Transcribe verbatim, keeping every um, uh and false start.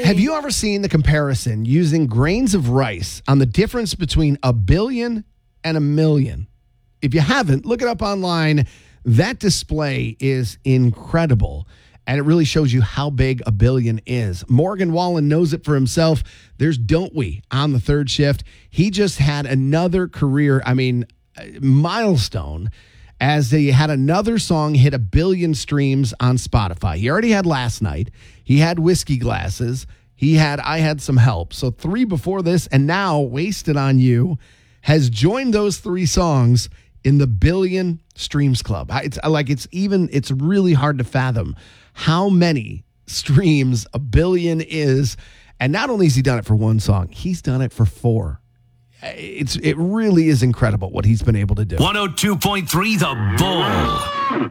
Have you ever seen the comparison using grains of rice on the difference between a billion and a million? If you haven't, look it up online. That display is incredible, and it really shows you how big a billion is. Morgan Wallen knows it for himself. There's Don't We on the third shift. He just had another career, I mean, milestone, as he had another song hit a billion streams on Spotify. He already had Last Night. He had Whiskey Glasses. He had I Had Some Help. So three before this, and now Wasted on You has joined those three songs in the billion streams club. It's like it's even, it's really hard to fathom how many streams a billion is. And not only has he done it for one song, he's done it for four. It's it really is incredible what he's been able to do. one oh two point three The Bull.